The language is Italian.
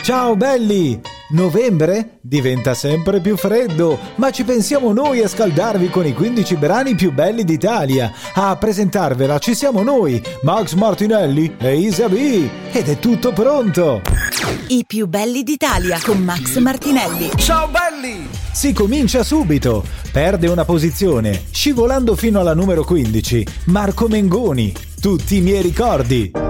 Ciao belli! Novembre diventa sempre più freddo, ma ci pensiamo noi a scaldarvi con i 15 brani più belli d'Italia. A presentarvela ci siamo noi, Max Martinelli e Isa B. Ed è tutto pronto! I più belli d'Italia con Max Martinelli. Ciao belli! Si comincia subito. Perde una posizione, scivolando fino alla numero 15. Marco Mengoni, tutti i miei ricordi.